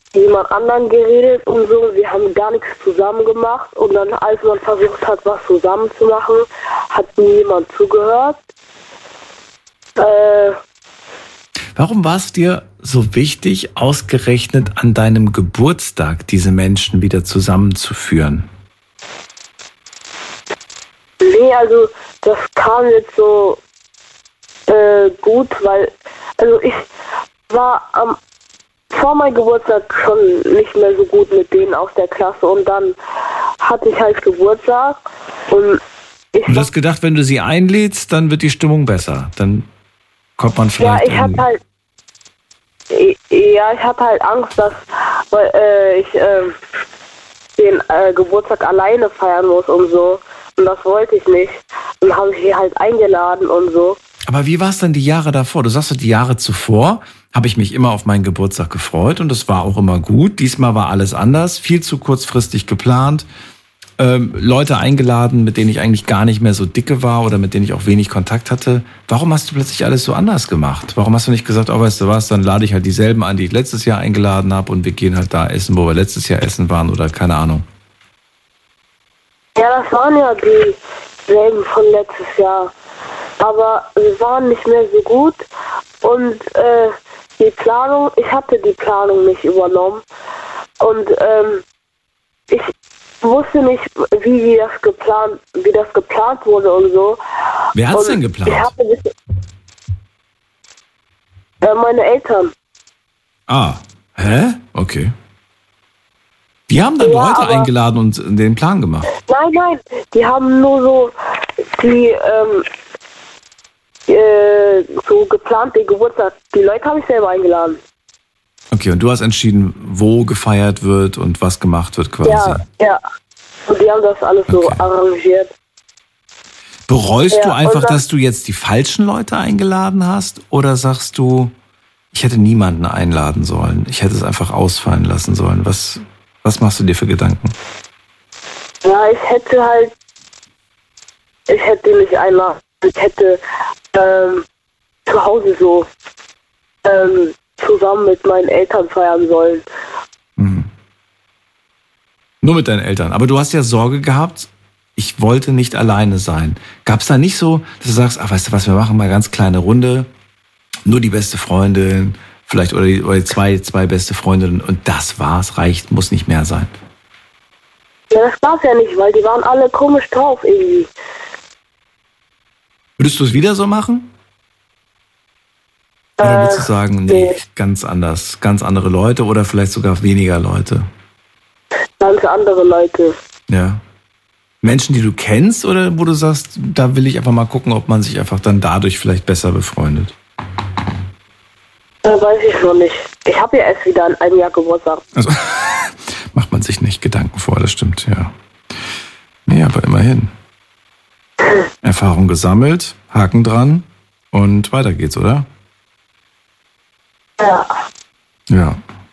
jemand anderen geredet und so. Wir haben gar nichts zusammen gemacht. Und dann, als man versucht hat, was zusammen zu machen, hat niemand zugehört. Warum war es dir so wichtig, ausgerechnet an deinem Geburtstag diese Menschen wieder zusammenzuführen? Nee, also das kam jetzt so gut, weil ich war vor meinem Geburtstag schon nicht mehr so gut mit denen aus der Klasse und dann hatte ich halt Geburtstag und du hast gedacht, wenn du sie einlädst, dann wird die Stimmung besser. Dann kommt man vielleicht... Ja, ich hatte halt Angst, dass ich den Geburtstag alleine feiern muss und so. Und das wollte ich nicht. Und habe ich sie halt eingeladen und so. Aber wie war es denn die Jahre davor? Du sagst, die Jahre zuvor habe ich mich immer auf meinen Geburtstag gefreut und das war auch immer gut. Diesmal war alles anders, viel zu kurzfristig geplant. Leute eingeladen, mit denen ich eigentlich gar nicht mehr so dicke war oder mit denen ich auch wenig Kontakt hatte. Warum hast du plötzlich alles so anders gemacht? Warum hast du nicht gesagt, oh, weißt du was, dann lade ich halt dieselben an, die ich letztes Jahr eingeladen habe und wir gehen halt da essen, wo wir letztes Jahr essen waren oder keine Ahnung? Ja, das waren ja dieselben von letztes Jahr. Aber sie waren nicht mehr so gut und die Planung, ich hatte die Planung nicht übernommen und ich wusste nicht, wie das geplant wurde und so. Wer hat's denn geplant? Meine Eltern. Ah, hä? Okay. Die haben dann Leute eingeladen und den Plan gemacht? Nein, die haben nur so so geplant den Geburtstag. Die Leute habe ich selber eingeladen. Okay, und du hast entschieden, wo gefeiert wird und was gemacht wird quasi. Ja. Und die haben das alles so arrangiert. Bereust du einfach, dass du jetzt die falschen Leute eingeladen hast? Oder sagst du, ich hätte niemanden einladen sollen, ich hätte es einfach ausfallen lassen sollen? Was machst du dir für Gedanken? Ja, ich hätte nicht einladen. Ich hätte zu Hause so zusammen mit meinen Eltern feiern sollen. Mhm. Nur mit deinen Eltern. Aber du hast ja Sorge gehabt, ich wollte nicht alleine sein. Gab es da nicht so, dass du sagst, weißt du was, wir machen mal ganz kleine Runde, nur die beste Freundin, vielleicht oder die zwei beste Freundinnen und das war's, reicht, muss nicht mehr sein? Ja, das gab's ja nicht, weil die waren alle komisch drauf irgendwie. Würdest du es wieder so machen? Oder würdest du sagen, nee, ganz anders, ganz andere Leute oder vielleicht sogar weniger Leute? Ganz andere Leute. Ja. Menschen, die du kennst oder wo du sagst, da will ich einfach mal gucken, ob man sich einfach dann dadurch vielleicht besser befreundet? Weiß ich noch nicht. Ich habe ja erst wieder in einem Jahr Geburtstag. Also macht man sich nicht Gedanken vor, das stimmt, ja. Nee, aber immerhin. Erfahrung gesammelt, Haken dran und weiter geht's, oder? Ja.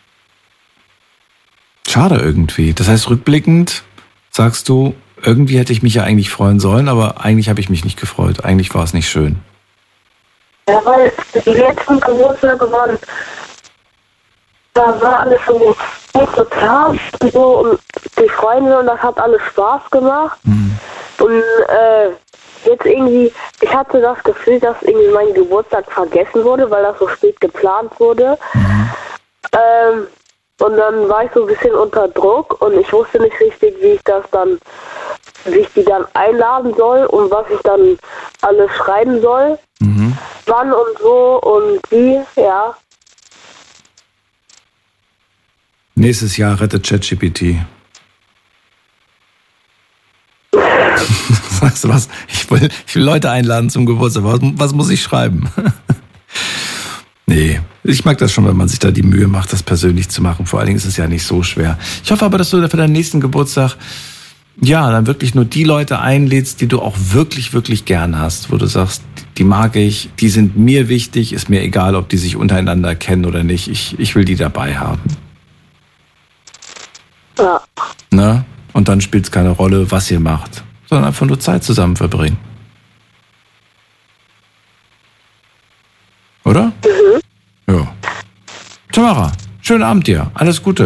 Schade irgendwie. Das heißt, rückblickend sagst du, irgendwie hätte ich mich ja eigentlich freuen sollen, aber eigentlich habe ich mich nicht gefreut. Eigentlich war es nicht schön. Ja, weil die letzten Geburtstage waren, da war alles so gut geplant und so und die Freunde und das hat alles Spaß gemacht. Mhm. Und jetzt irgendwie, ich hatte das Gefühl, dass irgendwie mein Geburtstag vergessen wurde, weil das so spät geplant wurde. Mhm. Und dann war ich so ein bisschen unter Druck und ich wusste nicht richtig, wie ich die dann einladen soll und was ich dann alles schreiben soll. Mhm. Wann und so und wie, ja. Nächstes Jahr rettet ChatGPT. Sagst du was? Ich will Leute einladen zum Geburtstag. Was muss ich schreiben? Nee, ich mag das schon, wenn man sich da die Mühe macht, das persönlich zu machen. Vor allen Dingen ist es ja nicht so schwer. Ich hoffe aber, dass du für deinen nächsten Geburtstag dann wirklich nur die Leute einlädst, die du auch wirklich, wirklich gern hast. Wo du sagst, die mag ich, die sind mir wichtig, ist mir egal, ob die sich untereinander kennen oder nicht. Ich will die dabei haben. Ja. Ne? Und dann spielt es keine Rolle, was ihr macht, sondern einfach nur Zeit zusammen verbringen. Oder? Mhm. Ja. Tamara, schönen Abend dir. Alles Gute.